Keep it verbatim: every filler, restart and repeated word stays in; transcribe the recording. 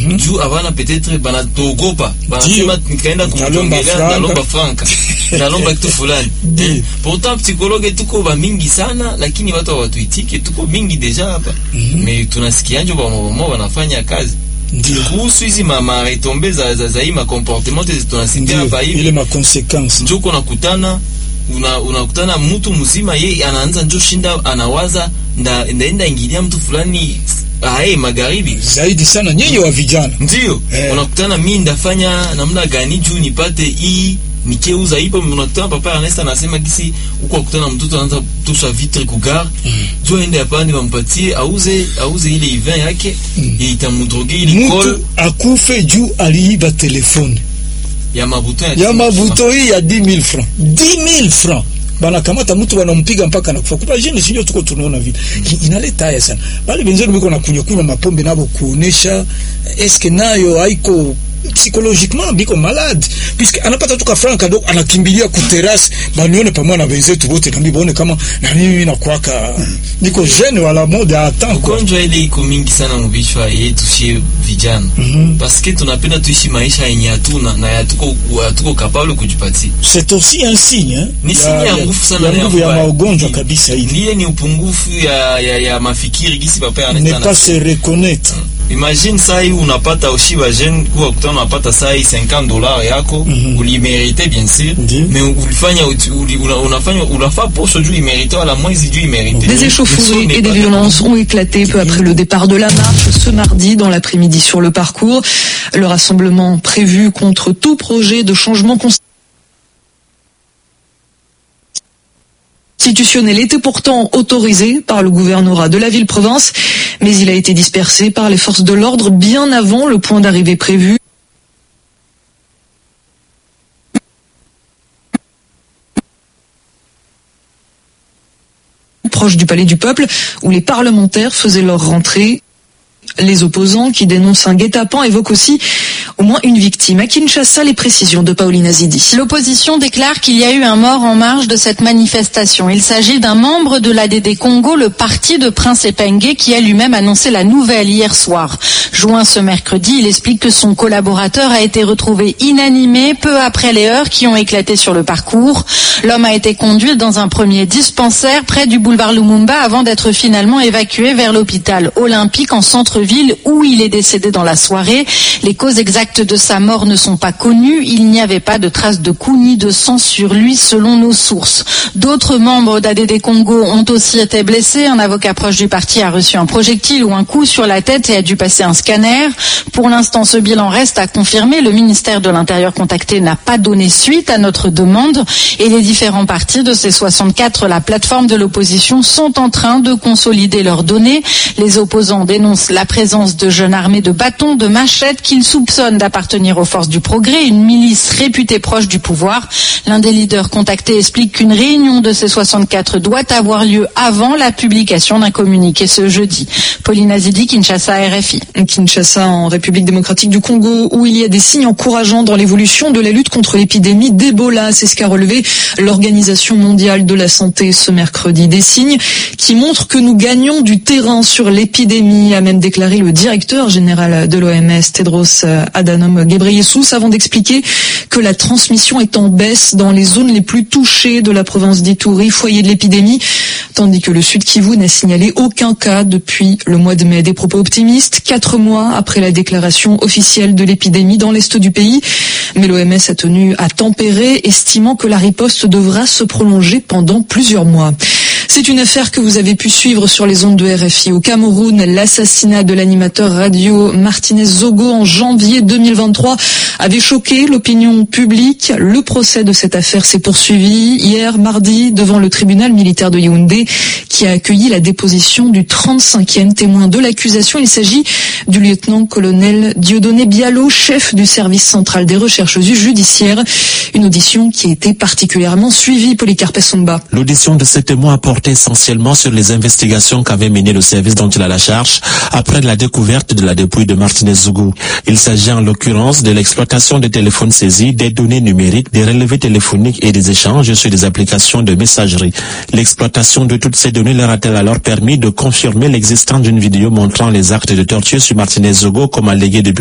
mm-hmm. juu avana peut-être banatogopa banasema nikaenda kumjongelea nalomba franka nalomba kitu fulani. Pourtant psychologue tuko ba mingi sana, lakini watu hawatuitiki, tuko mingi deja hapa. Mm-hmm. Me tunasikianjo ba mama wanafanya kazi. Kuhusu hizi mama retombe za za, za hii ma comportement tunasikia hapa hivi ile ma consequences njoo kuna kutana una unakutana mtu mzima yeye anaanza njoo shinda anawaza nda ndaenda ingilia mtu fulani ae magharibi zaidi sana nyinyi wa vijana ndio eh. Unakutana mimi ndafanya namna gani juu nipate hii nikeuza hipo. Unakutana papa anaweza anasema kisi huko kukutana mtoto anaanza tusha vitre kugar mm. Juu ende hapa ni bampatie auze auze ile event yake mm. Itamudroge ile call akufe juu aliiba telefone ya mabuto ya, ya mabuto hii ya dix mille francs dix mille francs bana kamata mtu wanampiga mpaka nakufa. Kwa jini sio tuko tunaona vile mm. Inaleta haya sana bali benzeni biko na kunywa kunywa mapombe nabo kuonesha eske nayo haiko psychologiquement biko malade puisque anapata tuka franka donc anakimbilia ku terrasse banione pamoja na wenzetu wote na mimi baone kama na mimi nakuaka niko jeune wala mode attend ugonjwa ile iko mingi sana mbichwa yetu shi vijana mm-hmm. Parce que tunapenda tuishi maisha yenye hatuna na yatuko tuko capable kujipatia. C'est aussi un signe hein? Ni signe ya nguvu sana ya nguvu ya magonjwa kabisa hii. Ndiye ni upungufu ya ya, ya mafikiri gisi papa anataka ne pas se reconnaître. Imagine saa hii unapata ushiba jeune kwa kutana unapata saa hii cinquante dollars yako mm-hmm. Ulimerite bien sûr mm-hmm. Mais ulifanya unafanya unafaa posho juu imerite wala mwezi juu imerite. Des échauffourées et des violences ont éclaté peu après le départ de la marche ce mardi dans l'après-midi sur le parcours. Le rassemblement prévu contre tout projet de changement constitutionnel était pourtant autorisé par le gouvernorat de la ville-province, mais il a été dispersé par les forces de l'ordre bien avant le point d'arrivée prévu. Proche du Palais du Peuple, où les parlementaires faisaient leur rentrée. Les opposants qui dénoncent un guet-apens évoquent aussi au moins une victime. À Kinshasa, les précisions de Paulina Zidi. L'opposition déclare qu'il y a eu un mort en marge de cette manifestation. Il s'agit d'un membre de l'A D D Congo, le parti de Prince Epenge, qui a lui-même annoncé la nouvelle hier soir. Joint ce mercredi, il explique que son collaborateur a été retrouvé inanimé peu après les heurts qui ont éclaté sur le parcours. L'homme a été conduit dans un premier dispensaire près du boulevard Lumumba avant d'être finalement évacué vers l'hôpital olympique en centre-ville où il est décédé dans la soirée. Les causes exactes de sa mort ne sont pas connues. Il n'y avait pas de traces de coups ni de sang sur lui selon nos sources. D'autres membres d'A D D Congo ont aussi été blessés. Un avocat proche du parti a reçu un projectile ou un coup sur la tête et a dû passer un scanner. Pour l'instant, ce bilan reste à confirmer. Le ministère de l'Intérieur contacté n'a pas donné suite à notre demande et les différents partis de ces soixante-quatre, la plateforme de l'opposition, sont en train de consolider leurs données. Les opposants dénoncent la présence de jeunes armés de bâtons, de machettes qu'ils soupçonnent d'appartenir aux forces du progrès, une milice réputée proche du pouvoir. L'un des leaders contactés explique qu'une réunion de ces soixante-quatre doit avoir lieu avant la publication d'un communiqué ce jeudi. Paulina Zidi, Kinshasa, R F I. Kinshasa, en République démocratique du Congo, où il y a des signes encourageants dans l'évolution de la lutte contre l'épidémie d'Ebola. C'est ce qu'a relevé l'Organisation mondiale de la santé ce mercredi. Des signes qui montrent que nous gagnons du terrain sur l'épidémie, a même déclaré le directeur général de l'O M S, Tedros Adhanom Ghebreyesus, avant d'expliquer que la transmission est en baisse dans les zones les plus touchées de la province d'Ituri, foyer de l'épidémie, tandis que le Sud Kivu n'a signalé aucun cas depuis le mois de mai. Des propos optimistes, quatre mois après la déclaration officielle de l'épidémie dans l'est du pays. Mais l'O M S a tenu à tempérer, estimant que la riposte devra se prolonger pendant plusieurs mois. C'est une affaire que vous avez pu suivre sur les ondes de R F I. Au Cameroun, l'assassinat de l'animateur radio Martinez Zogo en janvier deux mille vingt-trois avait choqué l'opinion publique. Le procès de cette affaire s'est poursuivi hier mardi devant le tribunal militaire de Yaoundé qui a accueilli la déposition du trente-cinquième témoin de l'accusation. Il s'agit du lieutenant-colonel Dieudonné Bialo, chef du service central des recherches judiciaires. Une audition qui a été particulièrement suivie. Polycarpe Somba. L'audition de ces témoins a porté essentiellement sur les investigations qu'avait menées le service dont il a la charge après la découverte de la dépouille de Martinez Zogo. Il s'agit en l'occurrence de l'exploitation des téléphones saisis, des données numériques, des relevés téléphoniques et des échanges sur des applications de messagerie. L'exploitation de toutes ces données leur a-t-elle alors permis de confirmer l'existence d'une vidéo montrant les actes de torture sur Martinez Zogo comme allégué depuis